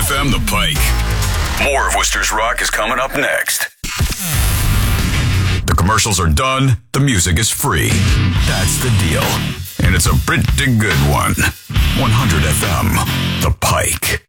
FM The Pike. More of Worcester's Rock is coming up next. The commercials are done. The music is free. That's the deal. And it's a pretty good one. 100 FM The Pike.